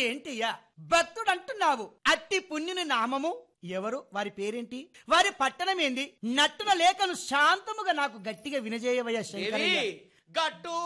ఏంటయ్యా భక్తుడు అంటున్నావు? అట్టి పుణ్యుని నామము ఎవరు? వారి పేరేంటి? వారి పట్టణం ఏంది? నట్టున లేఖను శాంతముగా నాకు గట్టిగా వినజేయవయ్యా శంకరయ్య. గట్టు